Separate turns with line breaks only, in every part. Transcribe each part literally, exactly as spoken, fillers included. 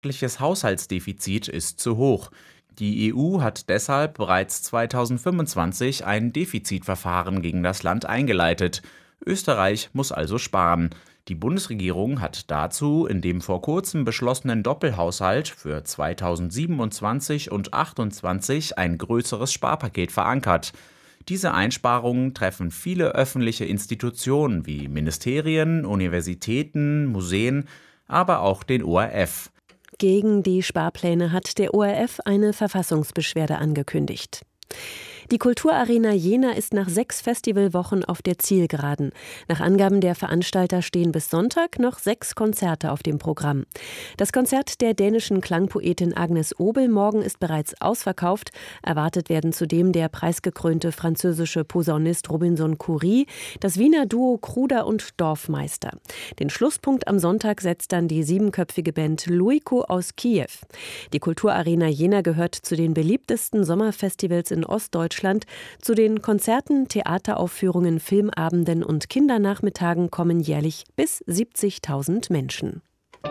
öffentliches Haushaltsdefizit ist zu hoch. Die E U hat deshalb bereits zweitausendfünfundzwanzig ein Defizitverfahren gegen das Land eingeleitet. Österreich muss also sparen. Die Bundesregierung hat dazu in dem vor kurzem beschlossenen Doppelhaushalt für zweitausendsiebenundzwanzig und achtundzwanzig ein größeres Sparpaket verankert. Diese Einsparungen treffen viele öffentliche Institutionen wie Ministerien, Universitäten, Museen, aber auch den O R F.
Gegen die Sparpläne hat der O R F eine Verfassungsbeschwerde angekündigt. Die Kulturarena Jena ist nach sechs Festivalwochen auf der Zielgeraden. Nach Angaben der Veranstalter stehen bis Sonntag noch sechs Konzerte auf dem Programm. Das Konzert der dänischen Klangpoetin Agnes Obel morgen ist bereits ausverkauft. Erwartet werden zudem der preisgekrönte französische Posaunist Robinson Khoury, das Wiener Duo Kruder und Dorfmeister. Den Schlusspunkt am Sonntag setzt dann die siebenköpfige Band Luiko aus Kiew. Die Kulturarena Jena gehört zu den beliebtesten Sommerfestivals in Ostdeutschland. Zu den Konzerten, Theateraufführungen, Filmabenden und Kindernachmittagen kommen jährlich bis siebzigtausend Menschen.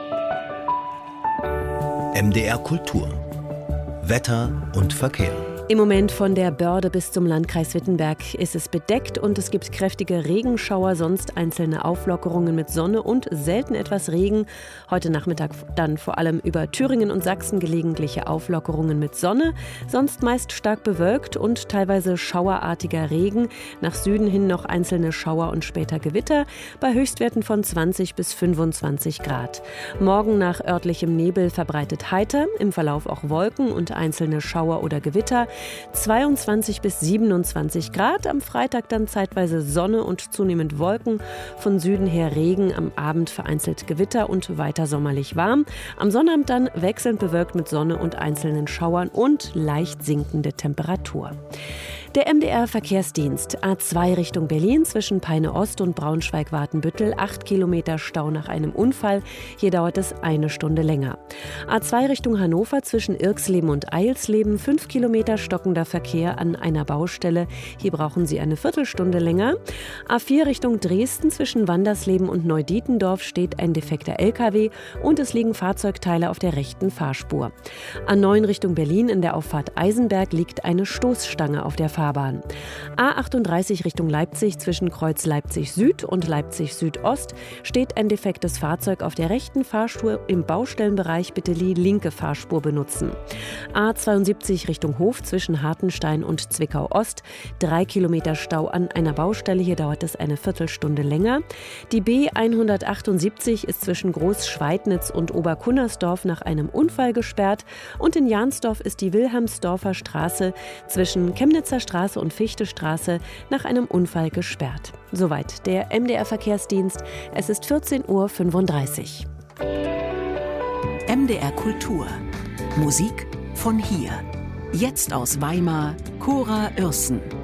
M D R Kultur. Wetter und Verkehr.
Im Moment von der Börde bis zum Landkreis Wittenberg ist es bedeckt und es gibt kräftige Regenschauer, sonst einzelne Auflockerungen mit Sonne und selten etwas Regen. Heute Nachmittag dann vor allem über Thüringen und Sachsen gelegentliche Auflockerungen mit Sonne, sonst meist stark bewölkt und teilweise schauerartiger Regen. Nach Süden hin noch einzelne Schauer und später Gewitter bei Höchstwerten von zwanzig bis fünfundzwanzig Grad. Morgen nach örtlichem Nebel verbreitet heiter, im Verlauf auch Wolken und einzelne Schauer oder Gewitter. zweiundzwanzig bis siebenundzwanzig Grad, am Freitag dann zeitweise Sonne und zunehmend Wolken, von Süden her Regen, am Abend vereinzelt Gewitter und weiter sommerlich warm. Am Sonnabend dann wechselnd bewölkt mit Sonne und einzelnen Schauern und leicht sinkende Temperatur. Der M D R-Verkehrsdienst A zwei Richtung Berlin zwischen Peine Ost und Braunschweig-Watenbüttel, acht Kilometer Stau nach einem Unfall. Hier dauert es eine Stunde länger. A zwei Richtung Hannover zwischen Irxleben und Eilsleben, fünf Kilometer stockender Verkehr an einer Baustelle. Hier brauchen Sie eine Viertelstunde länger. A vier Richtung Dresden zwischen Wandersleben und Neudietendorf steht ein defekter L K W und es liegen Fahrzeugteile auf der rechten Fahrspur. A neun Richtung Berlin in der Auffahrt Eisenberg liegt eine Stoßstange auf der Fahrbahn. A achtunddreißig Richtung Leipzig zwischen Kreuz Leipzig Süd und Leipzig Südost steht ein defektes Fahrzeug auf der rechten Fahrspur. Im Baustellenbereich bitte die linke Fahrspur benutzen. A zweiundsiebzig Richtung Hof zwischen Hartenstein und Zwickau Ost. Drei Kilometer Stau an einer Baustelle. Hier dauert es eine Viertelstunde länger. Die B hundertachtundsiebzig ist zwischen Großschweidnitz und Oberkunnersdorf nach einem Unfall gesperrt. Und in Jahnsdorf ist die Wilhelmsdorfer Straße zwischen Chemnitzer Straße und Fichtestraße nach einem Unfall gesperrt. Soweit der M D R-Verkehrsdienst. Es ist vierzehn Uhr fünfunddreißig.
M D R Kultur. Musik von hier. Jetzt aus Weimar, Cora Uerßen.